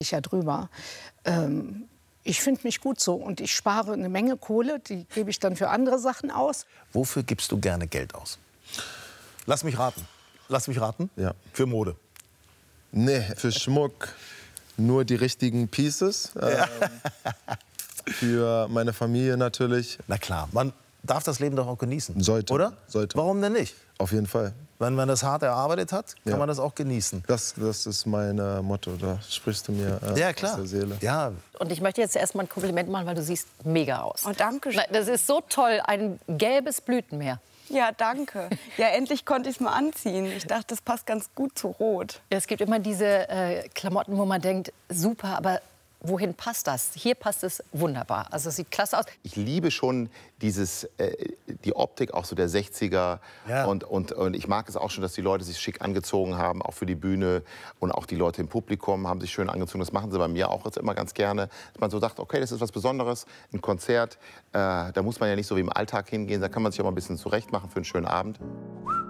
Ich ja drüber. Ich finde mich gut so und ich spare eine Menge Kohle, die gebe ich dann für andere Sachen aus. Wofür gibst du gerne Geld aus? Lass mich raten. Lass mich raten? Ja. Für Mode. Nee, für Schmuck nur die richtigen Pieces. Für meine Familie natürlich. Na klar, man darf das Leben doch auch genießen. Sollte. Oder? Sollte. Warum denn nicht? Auf jeden Fall. Wenn man das hart erarbeitet hat, kann Ja. man das auch genießen. Das ist mein Motto. Da sprichst du mir Ja, klar. aus der Seele. Ja. Und ich möchte jetzt erstmal ein Kompliment machen, weil du siehst mega aus. Oh, danke schön. Das ist so toll, ein gelbes Blütenmeer. Ja, danke. Ja, endlich konnte ich es mal anziehen. Ich dachte, das passt ganz gut zu Rot. Es gibt immer diese Klamotten, wo man denkt, super, aber wohin passt das? Hier passt es wunderbar. Also es sieht klasse aus. Ich liebe schon die Optik auch so der 60er. Ja. Und ich mag es auch schon, dass die Leute sich schick angezogen haben, auch für die Bühne. Und auch die Leute im Publikum haben sich schön angezogen. Das machen sie bei mir auch jetzt immer ganz gerne. Dass man so sagt, okay, das ist was Besonderes, ein Konzert. Da muss man ja nicht so wie im Alltag hingehen. Da kann man sich auch mal ein bisschen zurecht machen für einen schönen Abend.